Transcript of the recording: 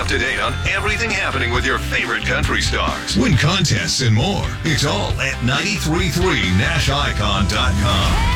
up to date on everything happening with your favorite country stars. Win contests and more. It's all at 933nashicon.com.